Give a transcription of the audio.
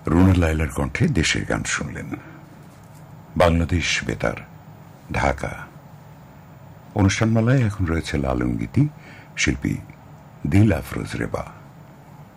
রুনা লায়লার কণ্ঠে দেশের গান শুনলেন। বাংলাদেশ বেতার, ঢাকা। অনুষ্ঠানমালায় এখন রয়েছে লালন গীতি, শিল্পী দিল আফরোজ রেবা।